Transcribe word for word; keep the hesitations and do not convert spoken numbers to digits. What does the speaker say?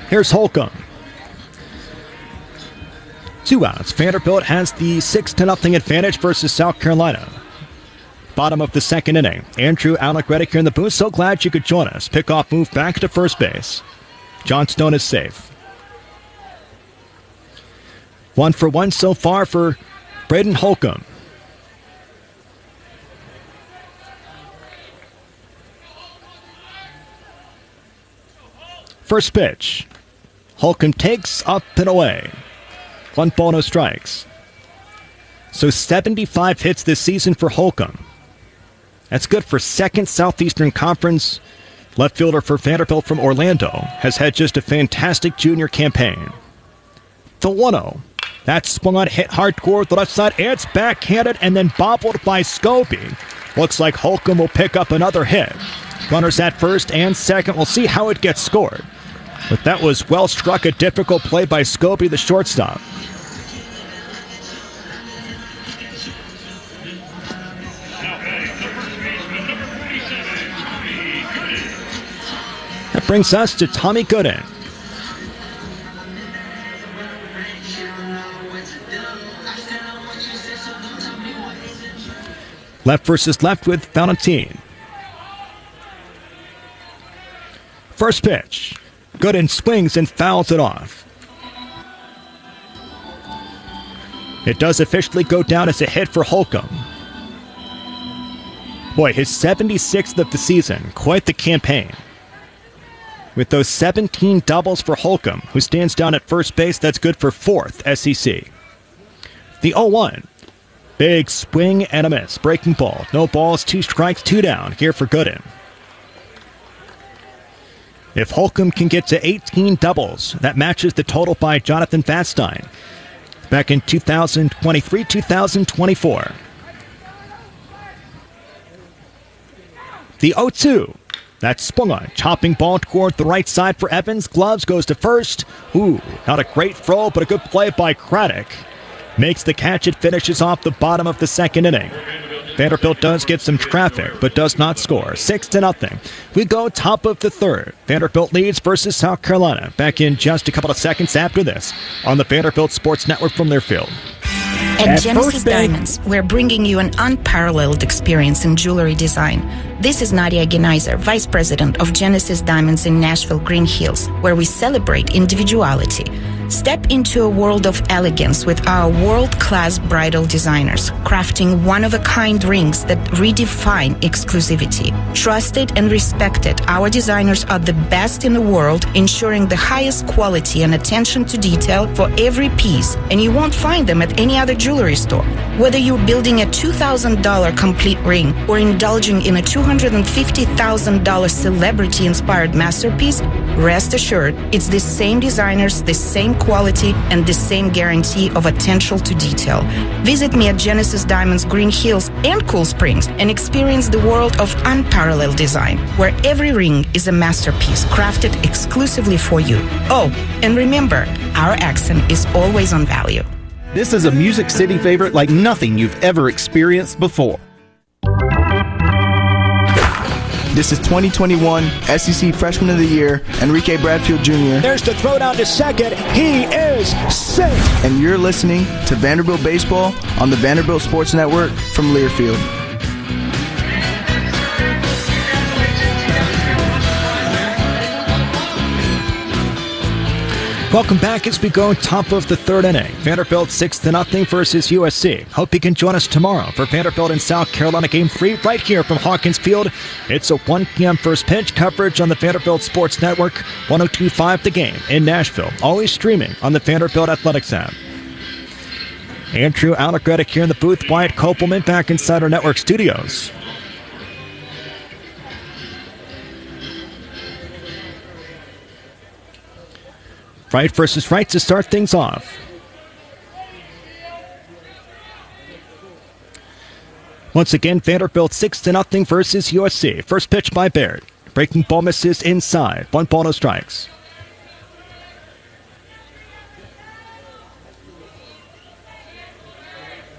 Here's Holcomb. Two outs. Vanderbilt has the six to nothing advantage versus South Carolina. Bottom of the second inning. Andrew Alec-Reddick here in the booth. So glad you could join us. Pickoff move back to first base. John Stone is safe. One for one so far for Braden Holcomb. First pitch. Holcomb takes up and away. One ball, no strikes. So seventy-five hits this season for Holcomb. That's good for second Southeastern Conference. Left fielder for Vanderbilt from Orlando has had just a fantastic junior campaign. The one oh. That's swung on, hit hard toward the left side. It's backhanded and then bobbled by Scobie. Looks like Holcomb will pick up another hit. Runners at first and second. We'll see how it gets scored. But that was well struck, a difficult play by Scobie, the shortstop. That brings us to Tommy Gooden. Left versus left with Valentine. First pitch. Gooden swings and fouls it off. It does officially go down as a hit for Holcomb. Boy, his seventy-sixth of the season. Quite the campaign. With those seventeen doubles for Holcomb, who stands down at first base, that's good for fourth S E C. The oh one. Big swing and a miss. Breaking ball. No balls, two strikes, two down here for Gooden. If Holcomb can get to eighteen doubles, that matches the total by Jonathan Vastine back in two thousand twenty-three two thousand twenty-four. The oh two. That's swung on. Chopping ball toward the right side for Evans. Gloves goes to first. Ooh, not a great throw, but a good play by Craddock. Makes the catch. It finishes off the bottom of the second inning. Vanderbilt does get some traffic, but does not score. Six to nothing. We go top of the third. Vanderbilt leads versus South Carolina. Back in just a couple of seconds after this on the Vanderbilt Sports Network from their field. At, At Genesis Diamonds, we're bringing you an unparalleled experience in jewelry design. This is Nadia Genaiser, Vice President of Genesis Diamonds in Nashville, Green Hills, where we celebrate individuality. Step into a world of elegance with our world-class bridal designers, crafting one-of-a-kind rings that redefine exclusivity. Trusted and respected, our designers are the best in the world, ensuring the highest quality and attention to detail for every piece, and you won't find them at any other jewelry store. Whether you're building a two thousand dollars complete ring or indulging in a two hundred fifty thousand dollars celebrity-inspired masterpiece, rest assured, it's the same designers, the same quality, and the same guarantee of attention to detail. Visit me at Genesis Diamonds Green Hills and Cool Springs and experience the world of unparalleled design, where every ring is a masterpiece crafted exclusively for you. Oh, and remember, our accent is always on value. This is a Music City favorite like nothing you've ever experienced before. This is twenty twenty-one S E C Freshman of the Year, Enrique Bradfield Junior There's the throw down to second. He is safe. And you're listening to Vanderbilt Baseball on the Vanderbilt Sports Network from Learfield. Welcome back as we go top of the third inning. Vanderbilt six to nothing versus U S C. Hope you can join us tomorrow for Vanderbilt and South Carolina Game three right here from Hawkins Field. It's a one p.m. first pitch coverage on the Vanderbilt Sports Network, one oh two point five The Game in Nashville. Always streaming on the Vanderbilt Athletics app. Andrew Alec-Reddick here in the booth. Wyatt Kopelman back inside our network studios. Right versus right to start things off. Once again, Vanderbilt six to nothing versus U S C. First pitch by Baird. Breaking ball misses inside. One ball, no strikes.